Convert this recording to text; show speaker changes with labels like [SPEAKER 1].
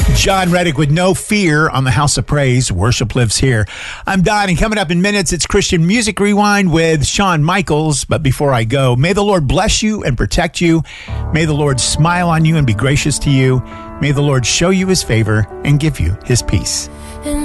[SPEAKER 1] John Reddick with No Fear on the House of Praise. Worship lives here. I'm Don, and coming up in minutes, it's Christian Music Rewind with Shawn Michaels. But before I go, may the Lord bless you and protect you. May the Lord smile on you and be gracious to you. May the Lord show you his favor and give you his peace.